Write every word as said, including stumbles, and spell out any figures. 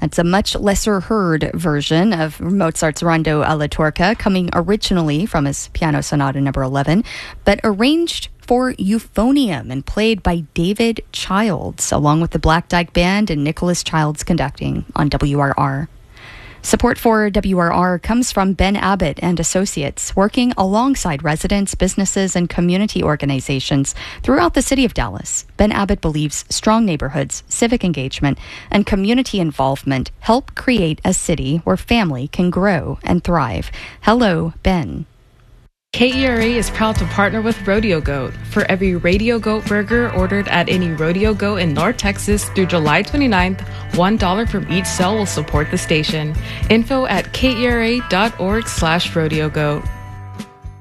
It's a much lesser heard version of Mozart's Rondo alla Turca, coming originally from his Piano Sonata number eleven, but arranged for euphonium and played by David Childs, along with the Black Dyke Band and Nicholas Childs conducting on W R R. Support for W R R comes from Ben Abbott and Associates, working alongside residents, businesses, and community organizations throughout the city of Dallas. Ben Abbott believes strong neighborhoods, civic engagement, and community involvement help create a city where family can grow and thrive. Hello, Ben. K E R A is proud to partner with Rodeo Goat. For every Radio Goat burger ordered at any Rodeo Goat in North Texas through July twenty-ninth, one dollar from each sale will support the station. Info at kera.org slash rodeo goat.